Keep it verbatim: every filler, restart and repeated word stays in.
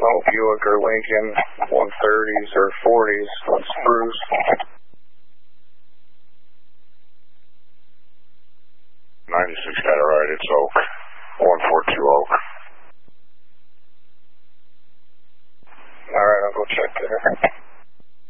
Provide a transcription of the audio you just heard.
no Buick or Lincoln, one thirties or forties, on Spruce. ninety-six got it right, it's Oak, one four two Oak. Alright, I'll go check there.